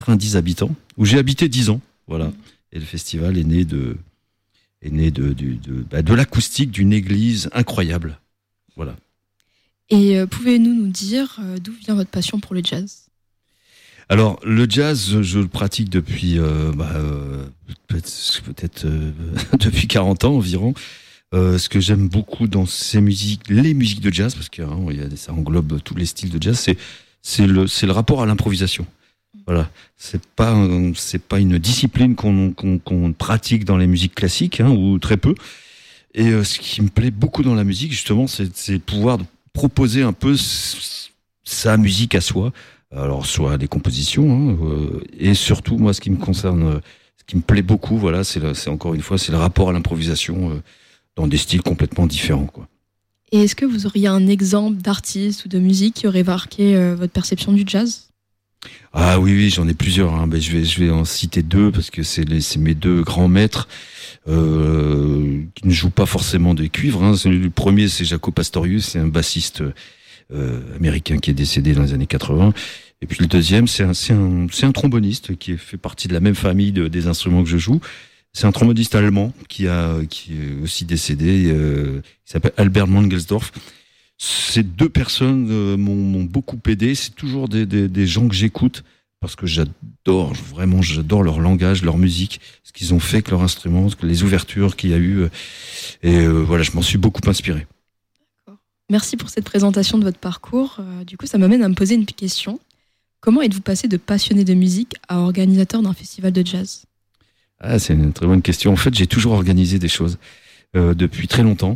90 habitants, où j'ai habité 10 ans. Voilà. Et le festival est né de l'acoustique d'une église incroyable. Voilà. Et pouvez-vous nous dire d'où vient votre passion pour le jazz ? Alors, le jazz, je le pratique depuis peut-être depuis 40 ans environ. Ce que j'aime beaucoup dans les musiques de jazz, parce que ça englobe tous les styles de jazz, c'est le rapport à l'improvisation. Voilà, c'est pas une discipline qu'on pratique dans les musiques classiques, ou très peu. Et ce qui me plaît beaucoup dans la musique, justement, c'est pouvoir proposer un peu sa musique à soi. Alors, soit des compositions, et surtout, moi, ce qui me concerne, ce qui me plaît beaucoup, voilà, c'est encore une fois, c'est le rapport à l'improvisation dans des styles complètement différents, quoi. Et est-ce que vous auriez un exemple d'artiste ou de musique qui aurait marqué votre perception du jazz ? Ah oui, j'en ai plusieurs. Je vais en citer deux parce que c'est mes deux grands maîtres qui ne jouent pas forcément des cuivres. Le premier, c'est Jaco Pastorius, c'est un bassiste américain qui est décédé dans les années 80. Et puis le deuxième, c'est un tromboniste qui fait partie de la même famille des instruments que je joue. C'est un tromboniste allemand qui est aussi décédé. Il s'appelle Albert Mangelsdorff. Ces deux personnes m'ont beaucoup aidé. C'est toujours des gens que j'écoute parce que j'adore leur langage, leur musique, ce qu'ils ont fait avec leur instrument, les ouvertures qu'il y a eu. Et voilà, je m'en suis beaucoup inspiré. D'accord. Merci pour cette présentation de votre parcours. Du coup, ça m'amène à me poser une question. Comment êtes-vous passé de passionné de musique à organisateur d'un festival de jazz ? C'est une très bonne question. En fait, j'ai toujours organisé des choses depuis très longtemps.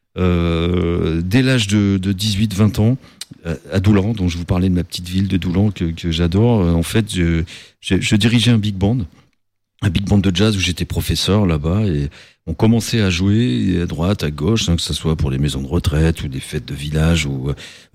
Dès l'âge de 18-20 ans, à Doulan, dont je vous parlais de ma petite ville de Doulan que j'adore, en fait, je dirigeais un big band de jazz où j'étais professeur là-bas, et on commençait à jouer à droite, à gauche, que ce soit pour les maisons de retraite ou des fêtes de village, ou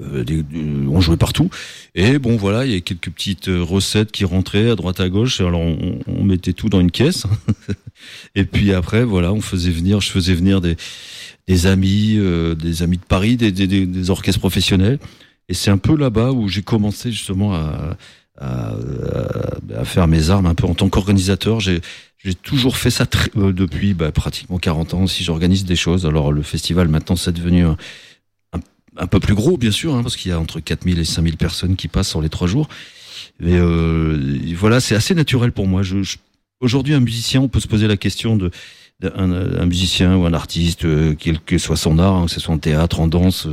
on jouait partout. Et bon, voilà, il y a quelques petites recettes qui rentraient à droite, à gauche. Alors on mettait tout dans une caisse. Et puis après, voilà, je faisais venir des amis de Paris, des orchestres professionnels. Et c'est un peu là-bas où j'ai commencé justement à faire mes armes un peu en tant qu'organisateur. J'ai toujours fait ça depuis pratiquement 40 ans. Si j'organise des choses, alors le festival maintenant c'est devenu un peu plus gros, bien sûr, parce qu'il y a entre 4000 et 5000 personnes qui passent sur les 3 jours. Mais voilà, c'est assez naturel pour moi. Aujourd'hui, un musicien, on peut se poser la question d'un musicien ou un artiste, quel que soit son art, que ce soit en théâtre, en danse.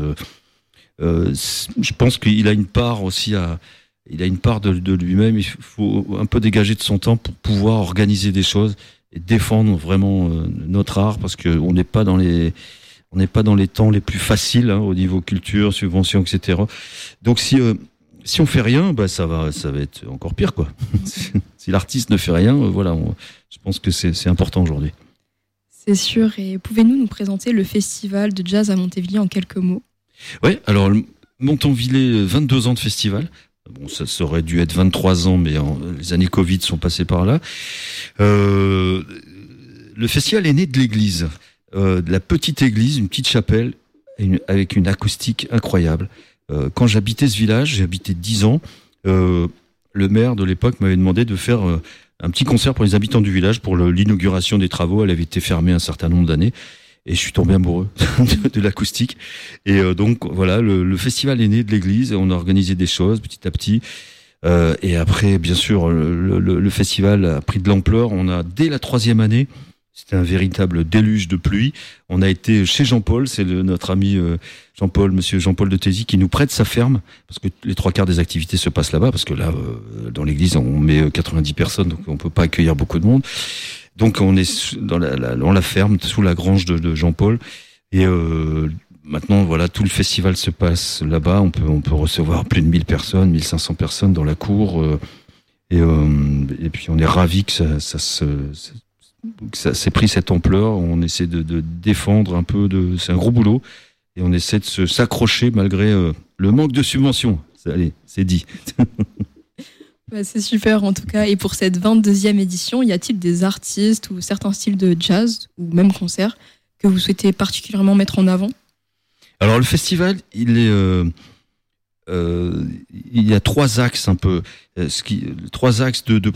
Je pense qu'il a une part aussi il a une part de lui-même. Il faut un peu dégager de son temps pour pouvoir organiser des choses et défendre vraiment notre art, parce que on n'est pas dans les temps les plus faciles, au niveau culture, subventions, etc. Donc si on fait rien, ça va être encore pire, quoi. Si l'artiste ne fait rien, voilà, je pense que c'est important aujourd'hui. C'est sûr. Et pouvez-vous nous présenter le festival de jazz à Montévilliers en quelques mots ? Ouais, alors Montonvillers, 22 ans de festival. Bon, ça aurait dû être 23 ans, mais les années Covid sont passées par là. Le festival est né de l'église, de la petite église, une petite chapelle, avec une acoustique incroyable. Quand j'habitais ce village, j'ai habité 10 ans, le maire de l'époque m'avait demandé de faire un petit concert pour les habitants du village pour l'inauguration des travaux. Elle avait été fermée un certain nombre d'années. Et je suis tombé amoureux de l'acoustique. Et donc voilà, le festival est né de l'église et on a organisé des choses petit à petit. Et après, bien sûr, le festival a pris de l'ampleur. On a, dès la 3e année, c'était un véritable déluge de pluie. On a été chez Jean-Paul, c'est notre ami monsieur Jean-Paul de Thézy, qui nous prête sa ferme, parce que les 3/4 des activités se passent là-bas, parce que là, dans l'église, on met 90 personnes, donc on peut pas accueillir beaucoup de monde. Donc on est dans la ferme, sous la grange de Jean-Paul. Et maintenant, voilà, tout le festival se passe là-bas. On peut recevoir plus de 1000 personnes, 1500 personnes dans la cour. Et puis on est ravis que ça s'est pris cette ampleur. On essaie de défendre un peu. C'est un gros boulot. Et on essaie de s'accrocher malgré le manque de subventions. Allez, c'est dit. C'est super en tout cas. Et pour cette 22e édition, y a-t-il des artistes ou certains styles de jazz ou même concerts que vous souhaitez particulièrement mettre en avant ? Alors le festival, il est il y a trois axes un peu, trois axes de